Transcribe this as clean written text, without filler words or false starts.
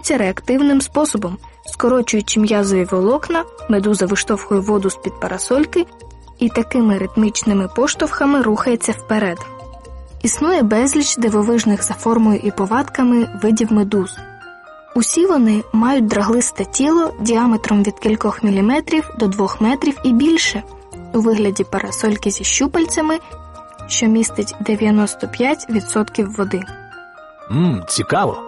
живиться реактивним способом. Скорочуючи м'язові волокна, медуза виштовхує воду з-під парасольки і такими ритмічними поштовхами рухається вперед. Існує безліч дивовижних за формою і повадками видів медуз. Усі вони мають драглисте тіло діаметром від кількох міліметрів до 2 метрів і більше, у вигляді парасольки зі щупальцями, що містить 95% води. Цікаво.